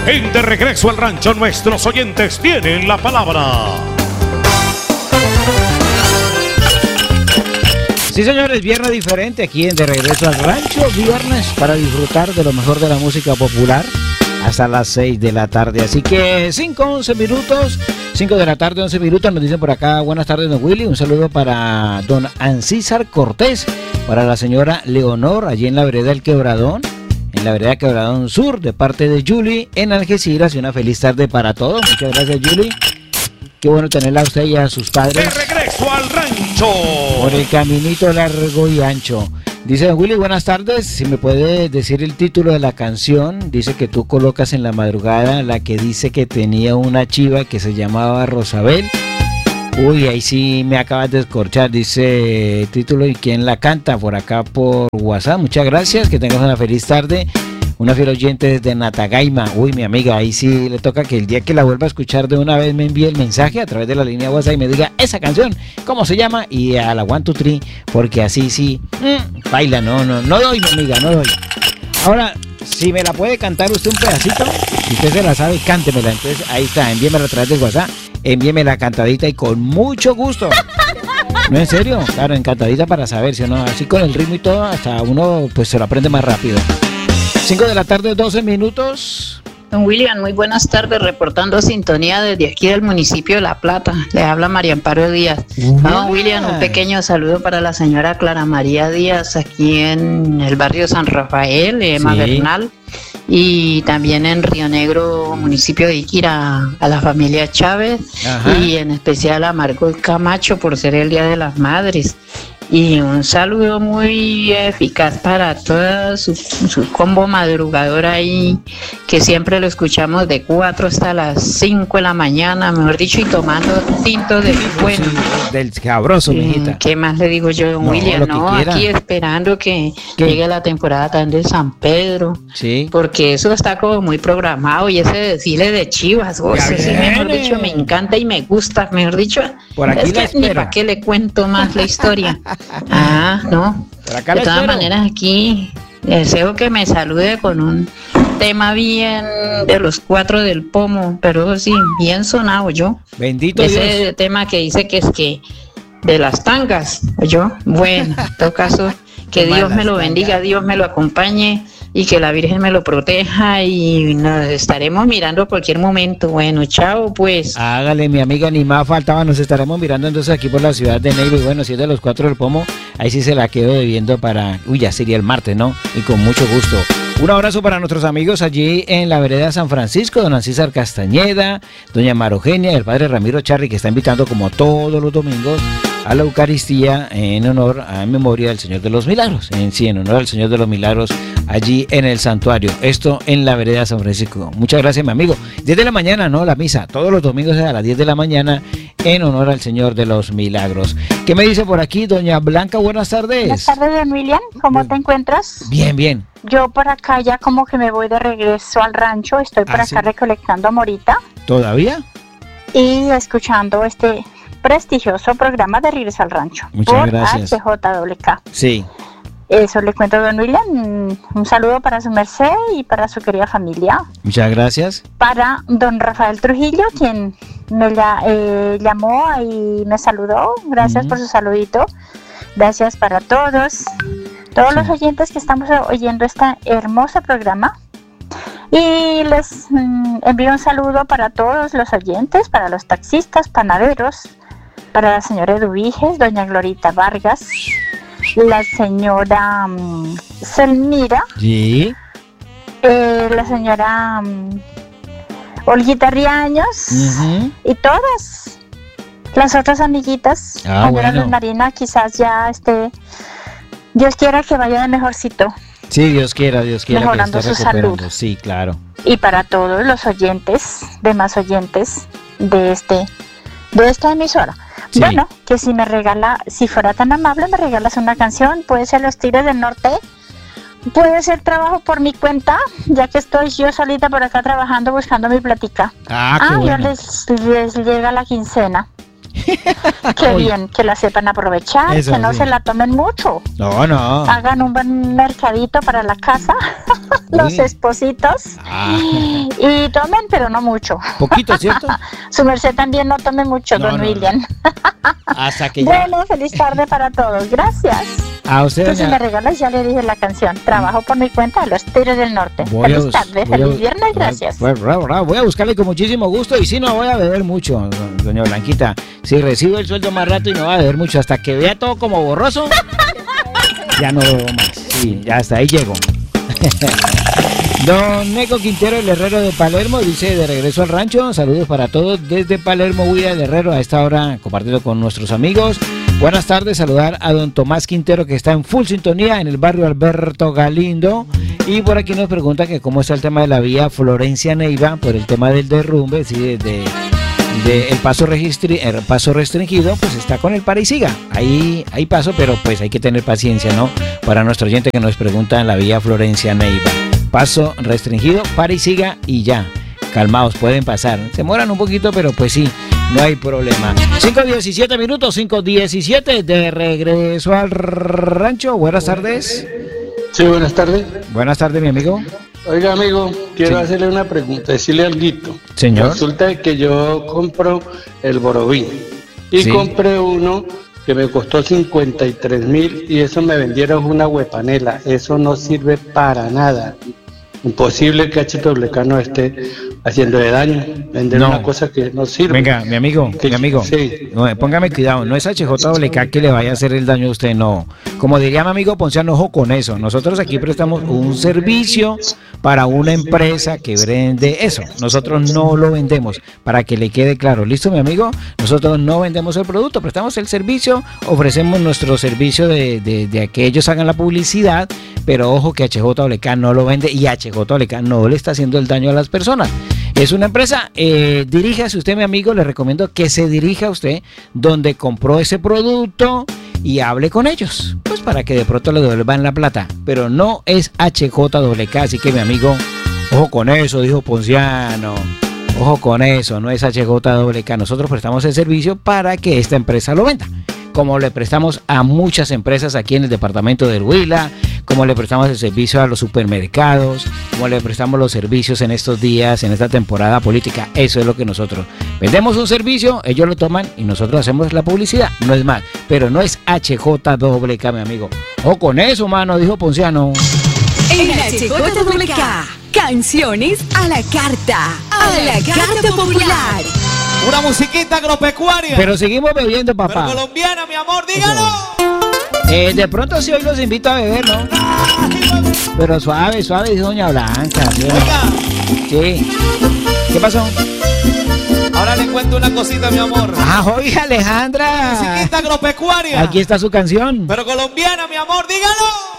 En De Regreso al Rancho, nuestros oyentes tienen la palabra. Sí, señores, viernes diferente aquí en De Regreso al Rancho, viernes para disfrutar de lo mejor de la música popular hasta las 6 de la tarde. Así que 5 de la tarde, 11 minutos, nos dicen por acá, buenas tardes, don Willy, un saludo para don Ancísar Cortés, para la señora Leonor, allí en la vereda El Quebradón, en la vereda Quebradón Sur, de parte de Julie, en Algeciras, y una feliz tarde para todos. Muchas gracias, Julie. Qué bueno tenerla a usted y a sus padres. De Regreso al Rancho. Por el caminito largo y ancho. Dice don Willy, buenas tardes. Si me puede decir el título de la canción. Dice que tú colocas en la madrugada la que dice que tenía una chiva que se llamaba Rosabel. Uy, ahí sí me acabas de escorchar. Dice título y quién la canta por acá por WhatsApp. Muchas gracias. Que tengas una feliz tarde. Una fiel oyente desde Natagaima. Uy, mi amiga, ahí sí le toca que el día que la vuelva a escuchar de una vez me envíe el mensaje a través de la línea WhatsApp y me diga esa canción, cómo se llama, y a la 1, 2, 3, porque así sí, baila, no doy, mi amiga, no doy. Ahora, si me la puede cantar usted un pedacito, si usted se la sabe, cántemela. Entonces, ahí está, envíemela a través del WhatsApp, envíeme la cantadita y con mucho gusto. No, en serio, claro, encantadita para saber, si no, así con el ritmo y todo, hasta uno pues se lo aprende más rápido. 5 de la tarde, 12 minutos. Don William, muy buenas tardes, reportando sintonía desde aquí del municipio de La Plata. Le habla María Amparo Díaz. Don William, un pequeño saludo para la señora Clara María Díaz, aquí en el barrio San Rafael, Emma Bernal, y también en Río Negro, municipio de Iquira, a la familia Chávez. Ajá. Y en especial a Margot Camacho por ser el Día de las Madres. Y un saludo muy eficaz para toda su combo madrugador ahí, que siempre lo escuchamos de 4 hasta las 5 de la mañana, mejor dicho, y tomando tinto de bueno. Del cabroso, mijita. ¿Qué más le digo yo, don William? No, aquí esperando que llegue la temporada también de San Pedro. Sí. Porque eso está como muy programado, y ese desfile de chivas, ese, mejor dicho, me encanta y me gusta, mejor dicho. Por aquí es que ni para qué le cuento más la historia. No. De todas maneras, aquí deseo que me salude con un tema bien de los 4 del pomo, pero sí, bien sonado yo. Bendito ese Dios. Tema que dice que es que de las tangas, yo. Bueno, en todo caso, que Dios me lo bendiga, Dios me lo acompañe y que la Virgen me lo proteja, y nos estaremos mirando a cualquier momento. Bueno, chao pues. Hágale, mi amiga, ni más faltaba, nos estaremos mirando entonces aquí por la ciudad de Neiva. Y bueno, si es de los 4 del pomo, ahí sí se la quedo debiendo para, ya sería el martes, ¿no? Y con mucho gusto. Un abrazo para nuestros amigos allí en la vereda San Francisco, don César Castañeda, doña Marogenia y el padre Ramiro Charri, que está invitando como todos los domingos a la Eucaristía en honor a memoria del Señor de los Milagros, en honor al Señor de los Milagros allí en el santuario, esto en la vereda San Francisco. Muchas gracias, mi amigo. 10 de la mañana, ¿no? La misa, todos los domingos a las 10 de la mañana en honor al Señor de los Milagros. ¿Qué me dice por aquí, doña Blanca? Buenas tardes. Buenas tardes, don William, ¿cómo te encuentras? Bien, bien. Yo por acá ya como que me voy de regreso al rancho, estoy por acá recolectando morita. ¿Todavía? Y escuchando este prestigioso programa de Regreso al Rancho. Muchas gracias. HJWK. Sí. Eso le cuento a don William. Un saludo para su merced y para su querida familia. Muchas gracias. Para don Rafael Trujillo, quien me llamó y me saludó. Gracias por su saludito. Gracias para todos los oyentes que estamos oyendo este hermoso programa. Y les envío un saludo para todos los oyentes, para los taxistas, panaderos, para la señora Eduviges, doña Glorita Vargas, la señora Selmira, ¿sí? La señora Olguita Riaños, y todas las otras amiguitas. Señora Luz Marina, quizás ya Dios quiera que vaya de mejorcito. Sí, Dios quiera mejorando que esté su salud. Sí, claro. Y para todos los oyentes, demás oyentes de esta emisora. Sí. Bueno, que si fuera tan amable, me regalas una canción. Puede ser Los Tigres del Norte, puede ser Trabajo por mi cuenta, ya que estoy yo solita por acá trabajando, buscando mi platica. Qué bueno. Ya les llega la quincena. Qué bien, que la sepan aprovechar, Eso, que no sí. se la tomen mucho. No. Hagan un buen mercadito para la casa, los Uy. espositos. Ah, Y tomen, pero no mucho. poquito, ¿cierto? Su merced también no tome mucho, No, don no, William. Hasta que ya. Bueno, feliz tarde para todos. Gracias. A usted, Pues si me doña. regalas, ya le dije la canción. Trabajo por mi cuenta de los Tigres del Norte. Feliz tarde, feliz viernes, gracias. Voy a buscarle con muchísimo gusto y si no voy a beber mucho, doña Blanquita. Si recibo el sueldo más rato y no voy a beber mucho hasta que vea todo como borroso, ya no bebo más. Sí, ya hasta ahí llego. Don Neco Quintero, el herrero de Palermo, dice de regreso al rancho. Saludos para todos desde Palermo, Huila del Herrero, a esta hora compartiendo con nuestros amigos. Buenas tardes, saludar a don Tomás Quintero, que está en full sintonía en el barrio Alberto Galindo. Y por aquí nos pregunta que cómo está el tema de la vía Florencia-Neiva por el tema del derrumbe, sí, de el paso restringido, pues está con el para y siga. Ahí hay paso, pero pues hay que tener paciencia, ¿no? Para nuestro oyente que nos pregunta en la vía Florencia-Neiva. Paso restringido, para y siga y ya. Calmaos, pueden pasar. Se demoran un poquito, pero pues sí, no hay problema. 5:17 minutos, 5:17 de regreso al rancho. Buenas tardes. Sí, buenas tardes. Buenas tardes, mi amigo. Oiga, amigo, quiero Sí. hacerle una pregunta, decirle alguito. Señor. Resulta que yo compro el Borovín y Sí. compré uno que me costó 53.000 y eso me vendieron una huepanela. Eso no sirve para nada. Imposible que HWK no esté haciéndole daño, vender No. una cosa que no sirve. Venga, mi amigo, Sí. no, póngame cuidado, no es HJWK que le vaya a hacer el daño a usted, no. Como diría mi amigo Ponciano, ojo con eso. Nosotros aquí prestamos un servicio para una empresa que vende eso. Nosotros no lo vendemos, para que le quede claro. ¿Listo, mi amigo? Nosotros no vendemos el producto, prestamos el servicio, ofrecemos nuestro servicio de que ellos hagan la publicidad, pero ojo que HJWK no lo vende y HJWK no le está haciendo el daño a las personas. Es una empresa, diríjase usted, mi amigo, le recomiendo que se dirija usted donde compró ese producto y hable con ellos, pues para que de pronto le devuelvan la plata, pero no es HJWK, así que mi amigo, ojo con eso, dijo Ponciano, ojo con eso, no es HJWK, nosotros prestamos el servicio para que esta empresa lo venda, como le prestamos a muchas empresas aquí en el departamento del Huila, como le prestamos el servicio a los supermercados, como le prestamos los servicios en estos días, en esta temporada política. Eso es lo que nosotros vendemos, un servicio, ellos lo toman y nosotros hacemos la publicidad, no es más, pero no es HJWK, mi amigo. O con eso, mano, dijo Ponciano. En HJWK, canciones a la carta popular. Una musiquita agropecuaria. Pero seguimos bebiendo, Pero papá. colombiana, mi amor, dígalo. De pronto sí hoy los invito a beber, ¿no? Pero suave, suave, dijo doña Blanca. ¿Sí? Oiga, Sí. ¿Qué pasó? ahora le cuento una cosita, mi amor. Ah, oiga, Alejandra. Musiquita agropecuaria. Aquí está su canción. Pero colombiana, mi amor, dígalo.